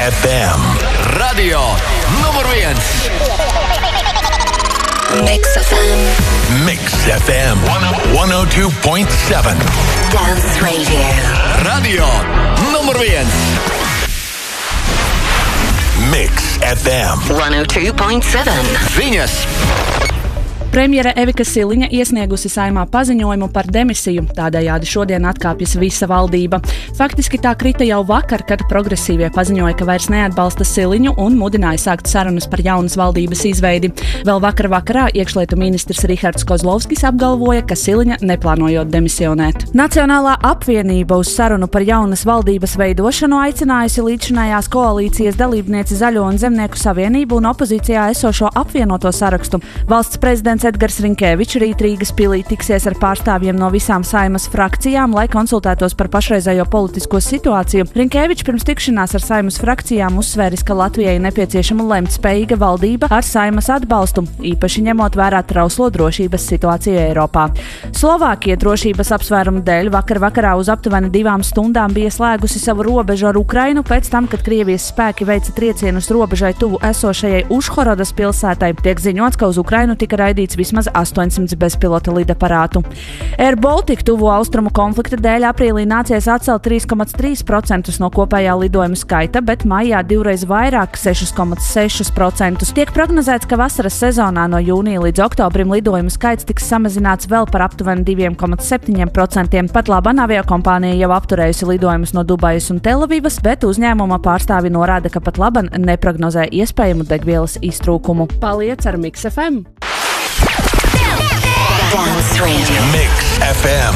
FM. Radio numur 1. Mix FM. Mix FM 102.7. Dance Radio. Radio numur 1. Mix FM 102.7. Ziņas. Premjere Evika Siliņa iesniegusi Saeimā paziņojumu par demisiju, tādējādi šodien atkāpjas visa valdība. Faktiski tā krita jau vakar, kad progresīvie paziņoja, ka vairs neatbalsta Siliņu un mudināja sākt sarunas par jaunas valdības izveidi. Vēl vakarā iekšlietu ministrs Rihards Kozlovskis apgalvoja, ka Siliņa neplānojot demisionēt. Nacionālā apvienība uz sarunu par jaunas valdības veidošanu aicinājusi līdzinājās koalīcijas dalībnieci Zaļo un Zemnieku savienību un opozīcijā esošo apvienoto sarakstu. Valsts prezidents Edgars Rinkēvičs rīt Rīgas pilī tiksies ar pārstāvjiem no visām Saeimas frakcijām, lai konsultētos par pašreizējo politisko situāciju. Rinkēvičs pirms tikšanās ar Saeimas frakcijām uzsvēris, ka Latvijai nepieciešama lemtspējīga valdība ar Saeimas atbalstu, īpaši ņemot vērā trauslo drošības situāciju Eiropā. Slovākija drošības apsvērumu dēļ vakarā uz aptuveni 2 stundām bija slēgusi savu robežu ar Ukrainu pēc tam, kad Krievijas spēki veica triecienus robežai tuvu esošajai Užhorodas pilsētai. Tiek ziņots, ka uz Ukrainu tika raidīts vismaz 800 bezpilota lidaparātu. Air Baltica tuvo austrumu konflikta dēļ aprīlī nācies atcelt 3,3% no kopējā lidojumu skaita, bet maijā divreiz vairāk 6,6%. Tiek prognozēts, ka vasaras sezonā no jūnija līdz oktobrim lidojumu skaits tiks samazināts vēl par aptuveni 2,7%. Pat labi aviokompānija jau apturējusi lidojumus no Dubajas un Telavivas, bet uzņēmuma pārstāvi norāda, ka pat labi neprognozē iespējamu degvielas iztrūkumu. Paliec ar Mix FM! Dance Radio. Mix FM